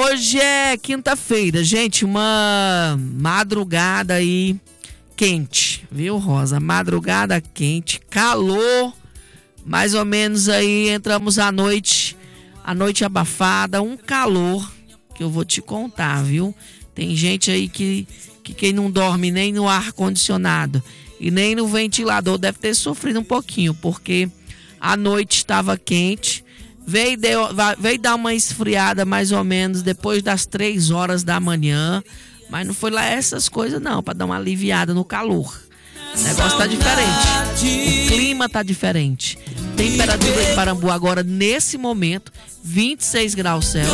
Hoje é quinta-feira, gente, uma madrugada aí quente, viu, Rosa? Madrugada quente, calor, mais ou menos aí, entramos à noite abafada, um calor que eu vou te contar, viu? Tem gente aí que quem não dorme nem no ar-condicionado e nem no ventilador deve ter sofrido um pouquinho, porque a noite estava quente. Veio dar uma esfriada mais ou menos depois das 3 horas da manhã, mas não foi lá essas coisas não, para dar uma aliviada no calor. O negócio tá diferente, o clima tá diferente. Temperatura em Parambu agora nesse momento 26 graus Celsius.